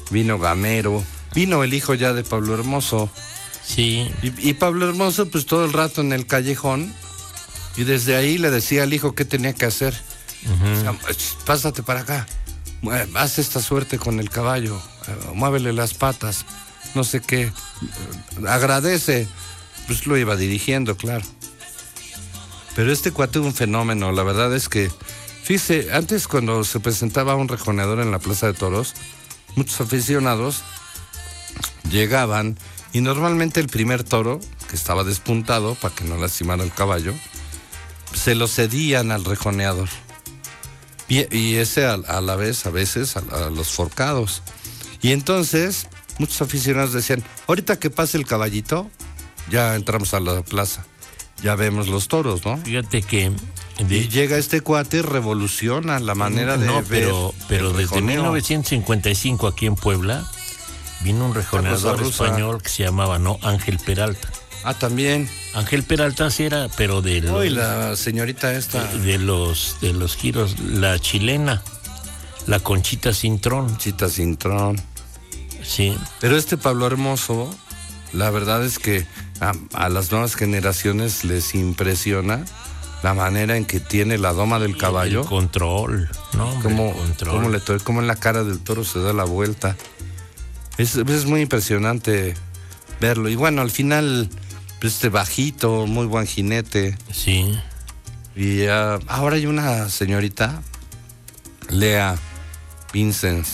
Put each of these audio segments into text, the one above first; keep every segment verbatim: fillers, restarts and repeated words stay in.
vino Gamero, vino el hijo ya de Pablo Hermoso. Sí. Y, y Pablo Hermoso, pues todo el rato en el callejón, y desde ahí le decía al hijo qué tenía que hacer. Uh-huh. O sea, pásate para acá, haz esta suerte con el caballo, muévele las patas, no sé qué, agradece. Pues lo iba dirigiendo, claro. Pero este cuate es un fenómeno, la verdad es que, fíjese, antes cuando se presentaba un rejoneador en la Plaza de Toros, muchos aficionados llegaban y normalmente el primer toro, que estaba despuntado para que no lastimara el caballo, se lo cedían al rejoneador. Y, y ese a, a la vez, a veces, a, a los forcados. Y entonces, muchos aficionados decían, ahorita que pase el caballito, ya entramos a la plaza. Ya vemos los toros, ¿no? Fíjate que... De... Y llega este cuate y revoluciona la manera no, de no, ver pero, pero desde mil novecientos cincuenta y cinco aquí en Puebla vino un rejoneador español que se llamaba, ¿no? Ángel Peralta. Ah, también. Ángel Peralta sí era, pero de los... Oh, y la señorita esta. De, de los de los giros, la chilena, la Conchita Cintrón. Conchita Cintrón. Sí. Pero este Pablo Hermoso, la verdad es que a, a las nuevas generaciones les impresiona la manera en que tiene la doma del caballo. El control, ¿no? Hombre, como, el control. Como, le, como en la cara del toro se da la vuelta. Es, es muy impresionante verlo. Y bueno, al final, pues este bajito, muy buen jinete. Sí. Y uh, ahora hay una señorita, Lea Vincents,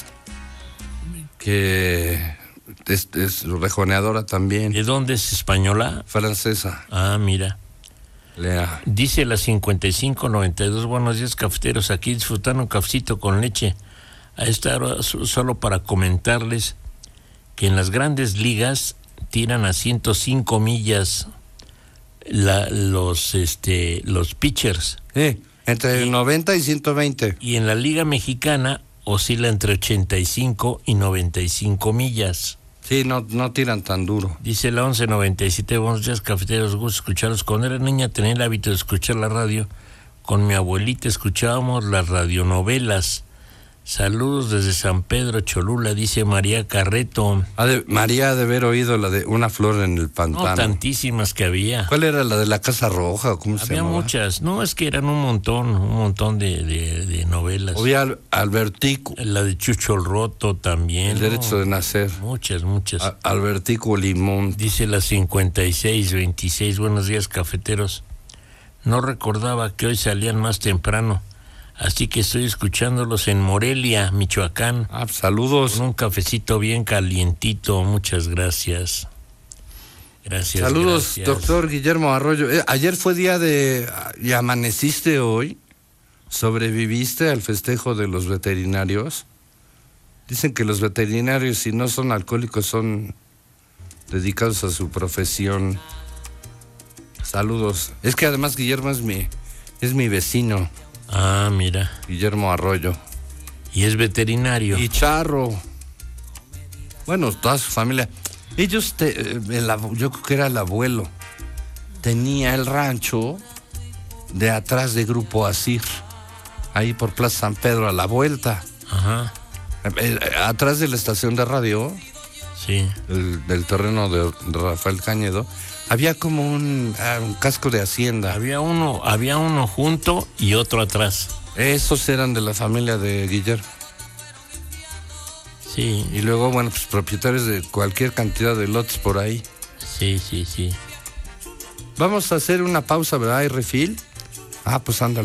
que es, es rejoneadora también. ¿De dónde es? ¿Española? Francesa. Ah, mira. Lea. Dice la cincuenta y cinco noventa y dos, buenos días cafeteros, aquí disfrutando un cafecito con leche. A esta hora solo para comentarles que en las grandes ligas tiran a ciento cinco millas la, los este los pitchers. Sí, entre y, noventa y ciento veinte. Y en la Liga Mexicana oscila entre ochenta y cinco y noventa y cinco millas. Sí, no, no tiran tan duro. Dice la once noventa y siete, buenos días cafeteros, gusto escucharlos. Cuando era niña tenía el hábito de escuchar la radio. Con mi abuelita escuchábamos las radionovelas. Saludos desde San Pedro Cholula, dice María Carreto. Ah, de, María ha de haber oído la de Una flor en el pantano. No, tantísimas que había. ¿Cuál era la de la Casa Roja o cómo se Había llamaba? muchas, no, es que eran un montón, un montón de, de, de novelas. Había Al, Albertico. La de Chucho el Roto también. El derecho no, de nacer. Muchas, muchas. A, Albertico Limón. Dice la cincuenta y seis veintiséis, buenos días cafeteros. No recordaba que hoy salían más temprano. Así que estoy escuchándolos en Morelia, Michoacán. Ah, saludos. Con un cafecito bien calientito, muchas gracias. Gracias. Saludos, gracias. doctor Guillermo Arroyo. Eh, ayer fue día de... ¿Y amaneciste hoy? ¿Sobreviviste al festejo de los veterinarios? Dicen que los veterinarios, si no son alcohólicos, son dedicados a su profesión. Saludos. Es que además Guillermo es mi, es mi vecino. Ah, mira. Guillermo Arroyo. Y es veterinario. Y Charro. Bueno, toda su familia. Ellos, te, el, yo creo que era el abuelo, tenía el rancho de atrás de Grupo Asir, ahí por Plaza San Pedro, a la vuelta. Ajá. Atrás de la estación de radio, sí, el, del terreno de Rafael Cañedo, había como un, un casco de hacienda. Había uno, había uno junto y otro atrás. Esos eran de la familia de Guillermo. Sí. Y luego, bueno, pues propietarios de cualquier cantidad de lotes por ahí. Sí, sí, sí. Vamos a hacer una pausa, ¿verdad? ¿Hay refil? Ah, pues ándale.